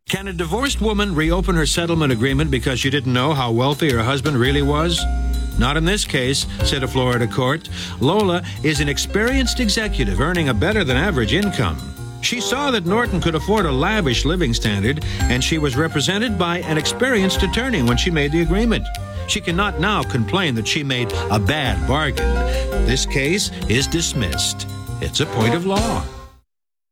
Can a divorced woman reopen her settlement agreement because she didn't know how wealthy her husband really was? Not in this case, said a Florida court. Lola is an experienced executive earning a better than average income. She saw that Norton could afford a lavish living standard, and she was represented by an experienced attorney when she made the agreement. She cannot now complain that she made a bad bargain. This case is dismissed. It's a point of law.